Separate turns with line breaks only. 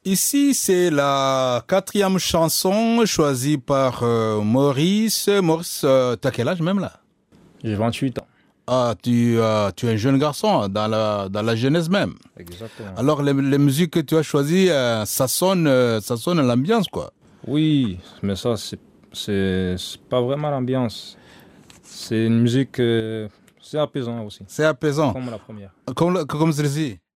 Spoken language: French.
Ici, c'est la quatrième chanson choisie par Maurice. Maurice, t'as quel âge même là?
J'ai 28 ans.
Ah, tu es un jeune garçon dans la jeunesse même.
Exactement.
Alors, les musiques que tu as choisies, ça sonne l'ambiance, quoi.
Oui, mais ça, c'est pas vraiment l'ambiance. C'est une musique, c'est apaisant aussi,
C'est apaisant.
comme la première.
Comme celle-ci.